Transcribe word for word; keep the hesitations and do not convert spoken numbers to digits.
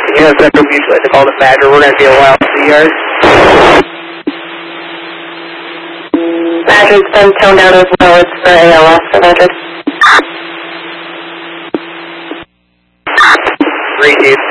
Yeah, Central Beach, like they call it Badger. We're going to be a while to yard. Badger's been toned down as well. It's for A L S for Badger. Three, dude.